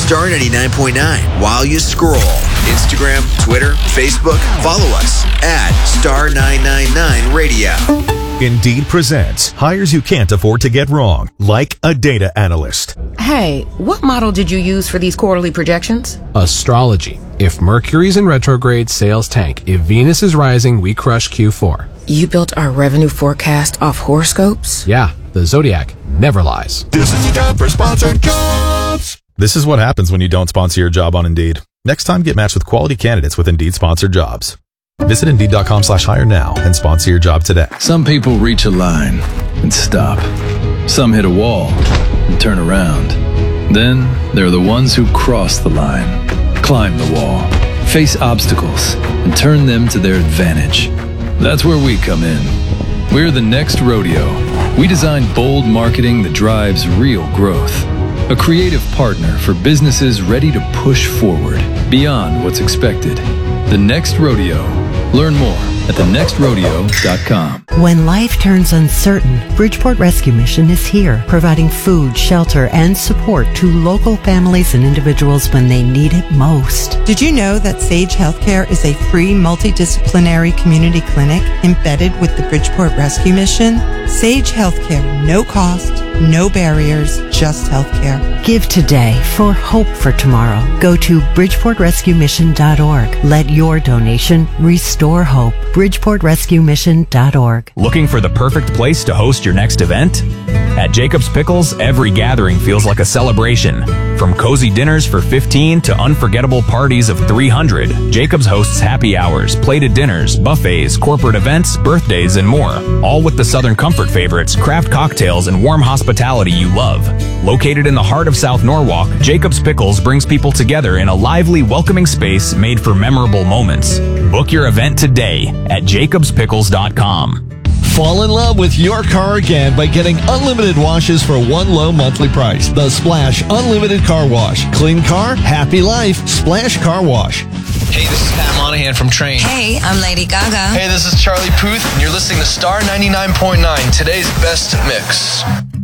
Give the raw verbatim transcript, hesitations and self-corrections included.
Star ninety-nine point nine while you scroll. Instagram, Twitter, Facebook. Follow us at Star nine nine nine Radio. Indeed presents hires you can't afford to get wrong, like a data analyst. Hey, what model did you use for these quarterly projections? Astrology. If Mercury's in retrograde, sales tank. If Venus is rising, we crush Q four. You built our revenue forecast off horoscopes? Yeah, the Zodiac never lies. This is time for sponsored jobs. This is what happens when you don't sponsor your job on Indeed. Next time, get matched with quality candidates with Indeed sponsored jobs. Visit Indeed.com slash hire now and sponsor your job today. Some people reach a line and stop. Some hit a wall and turn around. Then there are the ones who cross the line, climb the wall, face obstacles, and turn them to their advantage. That's where we come in. We're the Next Rodeo. We design bold marketing that drives real growth. A creative partner for businesses ready to push forward beyond what's expected. The Next Rodeo. Learn more at the next rodeo dot com. When life turns uncertain, Bridgeport Rescue Mission is here, providing food, shelter, and support to local families and individuals when they need it most. Did you know that Sage Healthcare is a free multidisciplinary community clinic embedded with the Bridgeport Rescue Mission? Sage Healthcare, no cost, no barriers, just healthcare. Give today for hope for tomorrow. Go to bridgeport rescue mission dot org. Let your donation restore hope. bridgeport rescue mission dot org. Looking for the perfect place to host your next event? At Jacob's Pickles, every gathering feels like a celebration. From cozy dinners for fifteen to unforgettable parties of three hundred, Jacob's hosts happy hours, plated dinners, buffets, corporate events, birthdays, and more. All with the Southern Comfort favorites, craft cocktails, and warm hospitality you love. Located in the heart of South Norwalk, Jacob's Pickles brings people together in a lively, welcoming space made for memorable moments. Book your event today at jacobs pickles dot com. Fall in love with your car again by getting unlimited washes for one low monthly price. The Splash Unlimited Car Wash. Clean car, happy life. Splash Car Wash. Hey, this is Pat Monahan from Train. Hey, I'm Lady Gaga. Hey, this is Charlie Puth, and you're listening to Star ninety-nine point nine, today's best mix.